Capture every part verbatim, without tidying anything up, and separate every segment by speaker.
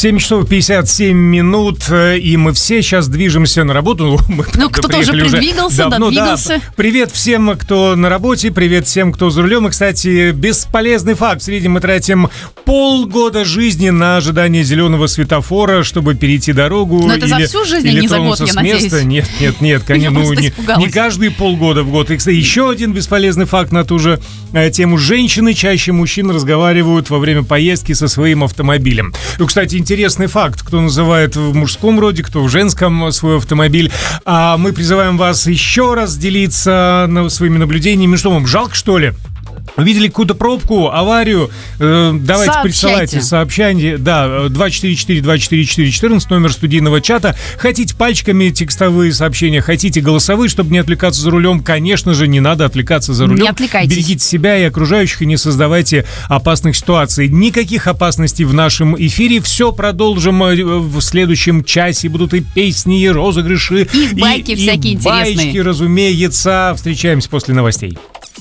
Speaker 1: семь часов пятьдесят семь минут, и мы все сейчас движемся на работу. Мы,
Speaker 2: ну, кто-то уже придвигался,
Speaker 1: давно,
Speaker 2: додвигался.
Speaker 1: Да. Привет всем, кто на работе, привет всем, кто за рулем. И, кстати, бесполезный факт. В среднем мы тратим полгода жизни на ожидание зеленого светофора, чтобы перейти дорогу.
Speaker 2: Но это
Speaker 1: или,
Speaker 2: за всю жизнь,
Speaker 1: или
Speaker 2: не за год,
Speaker 1: с
Speaker 2: я
Speaker 1: места.
Speaker 2: надеюсь.
Speaker 1: Нет, нет, нет, конечно, ну, не, не каждые полгода в год. И, кстати, еще один бесполезный факт на ту же э, тему. Женщины чаще мужчин разговаривают во время поездки со своим автомобилем. И, кстати, интересный факт. Кто называет в мужском роде, кто в женском свой автомобиль. А мы призываем вас еще раз делиться своими наблюдениями. Что вам, жалко, что ли? Увидели какую-то пробку, аварию, э, давайте
Speaker 2: Сообщайте.
Speaker 1: присылайте сообщение. Да, два четыре четыре два четыре четыре четырнадцать, номер студийного чата. Хотите пальчиками текстовые сообщения, хотите голосовые, чтобы не отвлекаться за рулем. Конечно же, не надо отвлекаться за рулем.
Speaker 2: Не отвлекайтесь.
Speaker 1: Берегите себя и окружающих, и не создавайте опасных ситуаций. Никаких опасностей в нашем эфире. Все продолжим в следующем часе. Будут и песни, и розыгрыши,
Speaker 2: и байки
Speaker 1: и,
Speaker 2: всякие
Speaker 1: и
Speaker 2: интересные.
Speaker 1: Байки, разумеется. Встречаемся после новостей.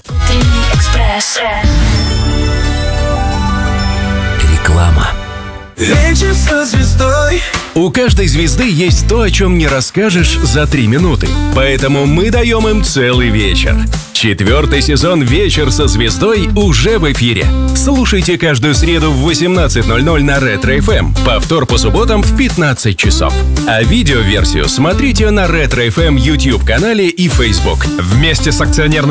Speaker 3: Реклама. Вечер со звездой. У каждой звезды есть то, о чем не расскажешь за три минуты. Поэтому мы даем им целый вечер. Четвертый сезон «Вечер со звездой» уже в эфире. Слушайте каждую среду в восемнадцать ноль ноль на Ретро эф эм. Повтор по субботам в пятнадцать часов. А видеоверсию смотрите на Ретро эф эм YouTube-канале и Facebook. Вместе с акционерным